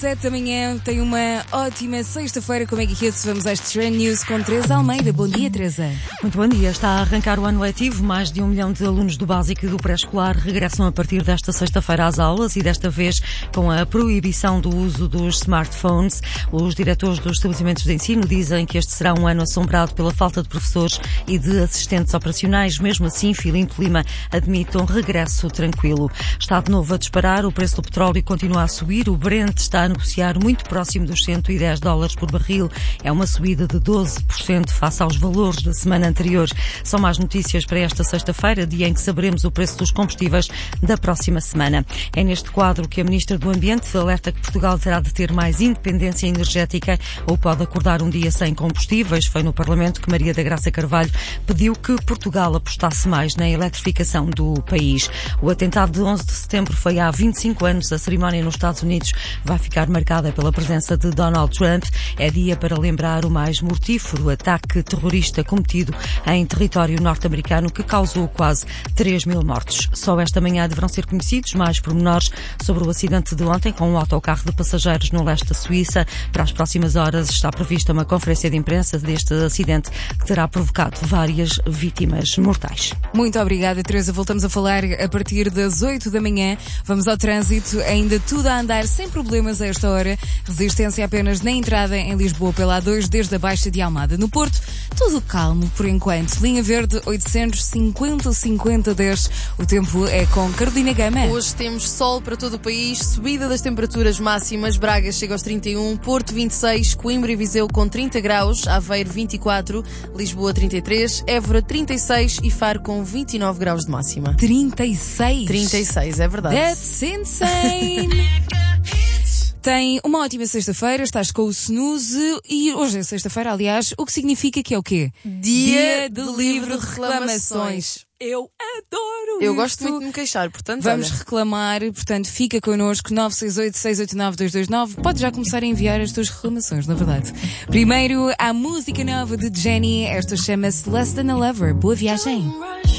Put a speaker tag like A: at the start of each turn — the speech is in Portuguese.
A: 7 da manhã, tem uma ótima sexta-feira com Maggie Hits. Vamos às Trend News com Teresa Almeida. Bom dia, Teresa.
B: Muito bom dia. Está a arrancar o ano letivo. Mais de 1 milhão de alunos do básico e do pré-escolar regressam a partir desta sexta-feira às aulas e desta vez com a proibição do uso dos smartphones. Os diretores dos estabelecimentos de ensino dizem que este será um ano assombrado pela falta de professores e de assistentes operacionais. Mesmo assim, Filimpo Lima admite um regresso tranquilo. Está de novo a disparar. O preço do petróleo continua a subir. O Brent está a negociar muito próximo dos $110 por barril. É uma subida de 12% face aos valores da semana anterior. São más notícias para esta sexta-feira, dia em que saberemos o preço dos combustíveis da próxima semana. É neste quadro que a Ministra do Ambiente alerta que Portugal terá de ter mais independência energética ou pode acordar um dia sem combustíveis. Foi no Parlamento que Maria da Graça Carvalho pediu que Portugal apostasse mais na eletrificação do país. O atentado de 11 de setembro foi há 25 anos. A cerimónia nos Estados Unidos vai ficar marcada pela presença de Donald Trump. É dia para lembrar o mais mortífero ataque terrorista cometido em território norte-americano que causou quase 3.000 mortos. Só esta manhã deverão ser conhecidos mais pormenores sobre o acidente de ontem com um autocarro de passageiros no leste da Suíça. Para as próximas horas está prevista uma conferência de imprensa deste acidente que terá provocado várias vítimas mortais.
A: Muito obrigada, Teresa. Voltamos a falar a partir das 8 da manhã. Vamos ao trânsito. Ainda tudo a andar sem problemas a esta hora. Resistência apenas na entrada em Lisboa pela A2 desde a Baixa de Almada. No Porto, tudo calmo por enquanto. Linha Verde 850 50 10. O tempo é com Carolina Gama.
C: Hoje temos sol para todo o país, subida das temperaturas máximas. Braga chega aos 31, Porto 26, Coimbra e Viseu com 30 graus, Aveiro 24, Lisboa 33, Évora 36 e Faro com 29 graus de máxima.
A: 36?
C: 36, é verdade.
A: That's insane! Tem uma ótima sexta-feira, estás com o Snooze e hoje é sexta-feira, aliás, o que significa que é o quê?
C: Dia de livre de reclamações.
A: Eu adoro
C: Eu
A: isto.
C: gosto muito de me queixar, portanto,
A: Vamos
C: olha.
A: reclamar, portanto, fica connosco 968-689-229. Podes já começar a enviar as tuas reclamações, na verdade. Primeiro, a música nova de Jenny, esta chama-se Less Than a Lover. Boa viagem.